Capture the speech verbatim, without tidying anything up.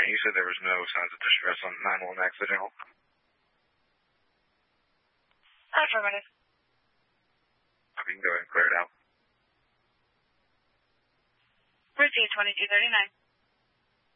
Alright, you said there was no signs of distress on nine one one accidental. Affirmative. You can go ahead and clear it out. Route twenty-two thirty-nine.